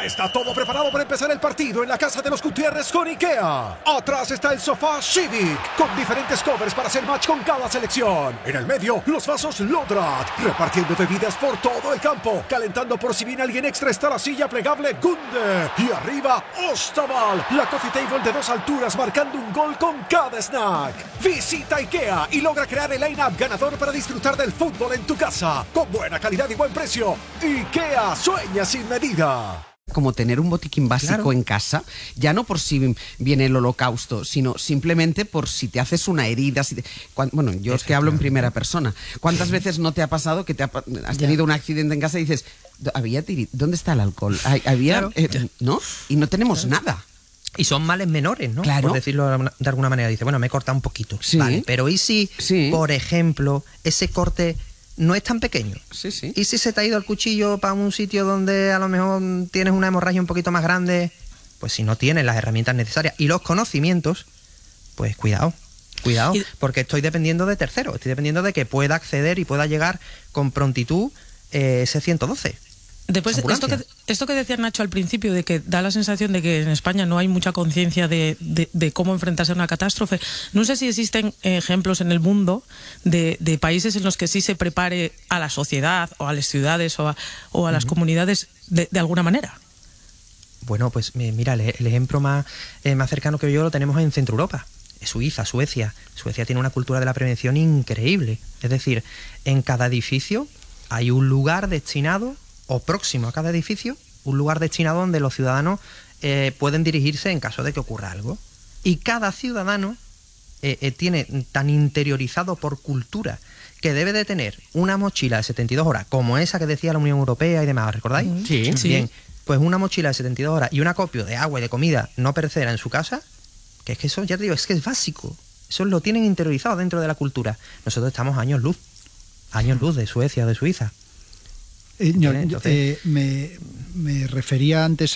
Ya está todo preparado para empezar el partido en la casa de los Gutiérrez con IKEA. Atrás está el sofá Civic, con diferentes covers para hacer match con cada selección. En el medio, los vasos Lodrat, repartiendo bebidas por todo el campo. Calentando por si viene alguien extra está la silla plegable Gunde. Y arriba, Ostaval, la coffee table de 2 alturas marcando un gol con cada snack. Visita IKEA y logra crear el line-up ganador para disfrutar del fútbol en tu casa. Con buena calidad y buen precio. IKEA, sueña sin medida. Como tener un botiquín básico en casa, ya no por si viene el holocausto, sino simplemente por si te haces una herida. Bueno, yo es que hablo en primera persona. ¿Cuántas veces no te ha pasado que has tenido un accidente en casa y dices, ¿dónde está el alcohol? ¿No? Y no tenemos nada. Y son males menores, ¿no? Claro. Por decirlo de alguna manera. Dice, bueno, me he cortado un poquito. Sí. Vale, pero ¿y si, por ejemplo, ese corte no es tan pequeño? Sí. ¿Y si se te ha ido el cuchillo para un sitio donde a lo mejor tienes una hemorragia un poquito más grande? Pues si no tienes las herramientas necesarias y los conocimientos, pues cuidado, porque estoy dependiendo de terceros, estoy dependiendo de que pueda acceder y pueda llegar con prontitud ese 112. Después, esto que decía Nacho al principio, de que da la sensación de que en España no hay mucha conciencia de cómo enfrentarse a una catástrofe. No sé si existen ejemplos en el mundo de países en los que sí se prepare a la sociedad o a las ciudades o a las comunidades de alguna manera. Bueno, pues mira, el ejemplo más cercano que yo lo tenemos en Centro Europa. Suiza, Suecia. Suecia tiene una cultura de la prevención increíble. Es decir, en cada edificio hay un lugar destinado, o próximo a cada edificio, un lugar destinado donde los ciudadanos pueden dirigirse en caso de que ocurra algo. Y cada ciudadano tiene tan interiorizado por cultura que debe de tener una mochila de 72 horas, como esa que decía la Unión Europea y demás, ¿recordáis? Sí. Bien, pues una mochila de 72 horas y un acopio de agua y de comida no perecedera en su casa, que es que eso, ya te digo, es que es básico. Eso lo tienen interiorizado dentro de la cultura. Nosotros estamos años luz de Suecia o de Suiza. Me refería antes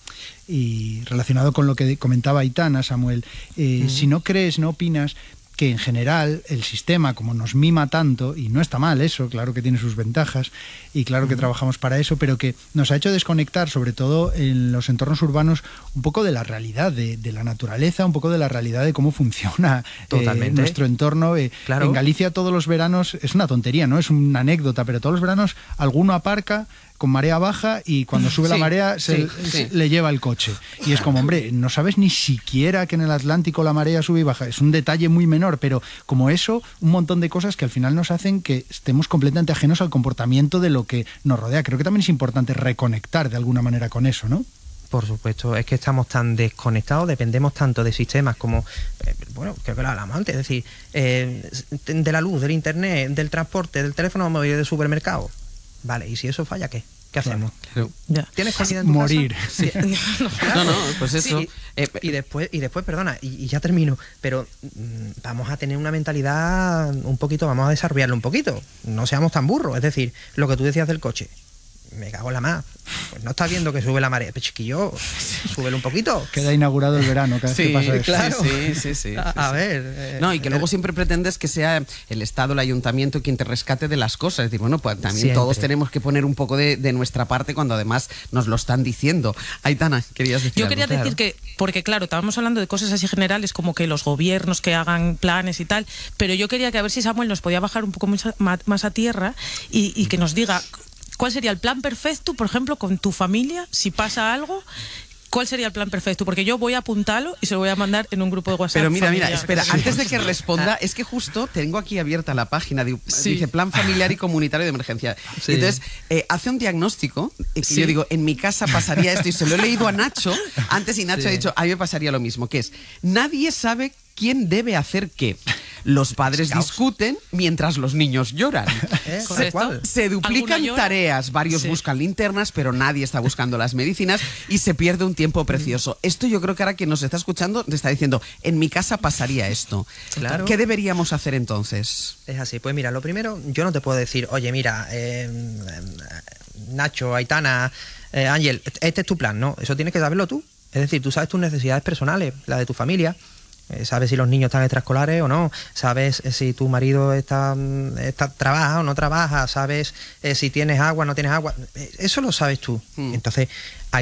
y relacionado con lo que comentaba Aitana, Samuel, si no crees, no opinas que en general el sistema, como nos mima tanto, y no está mal eso, claro que tiene sus ventajas, y claro que trabajamos para eso, pero que nos ha hecho desconectar, sobre todo en los entornos urbanos, un poco de la realidad, de la naturaleza, un poco de la realidad de cómo funciona nuestro entorno. Claro. En Galicia todos los veranos, es una tontería, ¿no? Es una anécdota, pero todos los veranos alguno aparca con marea baja y cuando sube la marea le lleva el coche. Y es como, hombre, no sabes ni siquiera que en el Atlántico la marea sube y baja. Es un detalle muy menor, pero como eso, un montón de cosas que al final nos hacen que estemos completamente ajenos al comportamiento de lo que nos rodea. Creo que también es importante reconectar de alguna manera con eso, ¿no? Por supuesto, es que estamos tan desconectados, dependemos tanto de sistemas como, creo que lo hablamos antes, es decir, de la luz, del internet, del transporte, del teléfono móvil, del supermercado. Vale, ¿y si eso falla, qué? ¿Qué hacemos? Claro. ¿Tienes comida en tu morir? casa? Sí. No, pues eso. Sí. Y después, perdona, y ya termino, pero vamos a tener una mentalidad vamos a desarrollarlo un poquito. No seamos tan burros, es decir, lo que tú decías del coche. Me cago en la más. Pues no estás viendo que sube la marea. Pues chiquillo, súbelo un poquito. Queda inaugurado el verano cada vez que pasa eso. Claro. Sí. A ver. No, y que luego siempre pretendes que sea el Estado, el Ayuntamiento quien te rescate de las cosas. Es decir, bueno, pues también siempre. Todos tenemos que poner un poco de nuestra parte cuando además nos lo están diciendo. Aitana, querías decir Yo algo. quería decir que, porque claro, estábamos hablando de cosas así generales como que los gobiernos que hagan planes y tal, pero yo quería que a ver si Samuel nos podía bajar un poco más a tierra y que nos diga cuál sería el plan perfecto, por ejemplo, con tu familia, si pasa algo. ¿Cuál sería el plan perfecto? Porque yo voy a apuntarlo y se lo voy a mandar en un grupo de WhatsApp. Pero mira, familiar. espera, antes de que responda, es que justo tengo aquí abierta la página, dice Plan Familiar y Comunitario de Emergencia. Sí. Y entonces, hace un diagnóstico, que yo digo, en mi casa pasaría esto, y se lo he leído a Nacho antes, y Nacho ha dicho, a mí me pasaría lo mismo, que es, nadie sabe quién debe hacer qué. Los padres discuten mientras los niños lloran. Se duplican tareas, varios buscan linternas, pero nadie está buscando las medicinas y se pierde un tiempo precioso. Esto yo creo que ahora quien nos está escuchando te está diciendo, en mi casa pasaría esto. Claro. ¿Qué deberíamos hacer entonces? Es así, pues mira, lo primero, yo no te puedo decir, oye, mira, Nacho, Aitana, Ángel, este es tu plan, no, eso tienes que saberlo tú. Es decir, tú sabes tus necesidades personales, la de tu familia. Sabes si los niños están extraescolares o no, sabes si tu marido trabaja o no trabaja, sabes si tienes agua o no tienes agua, eso lo sabes tú. Entonces